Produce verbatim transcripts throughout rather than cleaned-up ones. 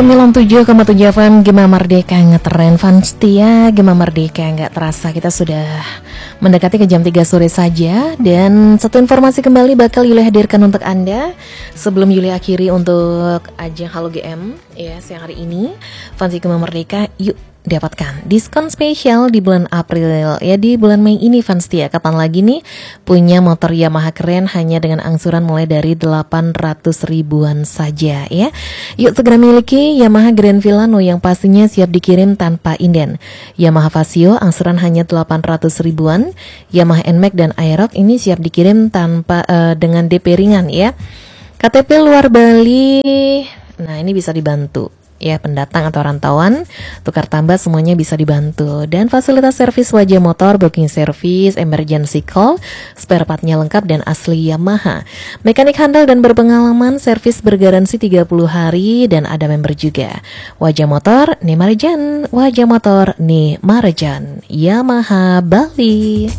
sembilan puluh tujuh koma tujuh F M Gema Merdeka ngetren fans setia Gema Merdeka. Nggak terasa kita sudah mendekati ke jam tiga sore saja. Dan satu informasi kembali bakal Yuli hadirkan untuk Anda sebelum Yuli akhiri untuk ajang Halo G M ya siang hari ini. Fans Gema Merdeka, yuk dapatkan diskon spesial di bulan April ya, di bulan Mei ini fans setia. Kapan lagi nih punya motor Yamaha keren hanya dengan angsuran mulai dari delapan ratus ribuan saja ya. Yuk segera miliki Yamaha Grand Villano yang pastinya siap dikirim tanpa inden. Yamaha Vasio angsuran hanya delapan ratus ribuan. Yamaha N-Max dan Aerox ini siap dikirim tanpa uh, dengan D P ringan ya. K T P luar Bali, nah ini bisa dibantu ya, pendatang atau rantauan, tukar tambah semuanya bisa dibantu. Dan fasilitas servis wajah motor, booking service, emergency call, spare partnya lengkap dan asli Yamaha. Mekanik handal dan berpengalaman, servis bergaransi tiga puluh hari dan ada member juga. Wajah motor nih Marjan, wajah motor nih Marjan, Yamaha Bali.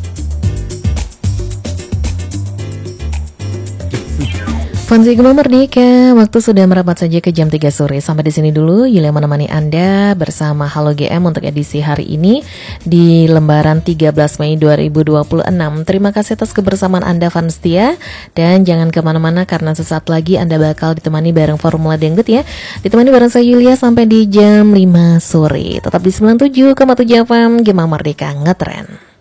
Fonzi Gema Merdeka, waktu sudah merapat saja ke jam tiga sore. Sampai di sini dulu Yulia menemani Anda bersama Halo G M untuk edisi hari ini di lembaran tiga belas Mei dua ribu dua puluh enam. Terima kasih atas kebersamaan Anda fans setia. Dan jangan kemana-mana karena sesaat lagi Anda bakal ditemani bareng Formula Dangdut ya. Ditemani bareng saya Yulia sampai di jam lima sore. Tetap di sembilan puluh tujuh koma tujuh F M Gema Merdeka ngetren.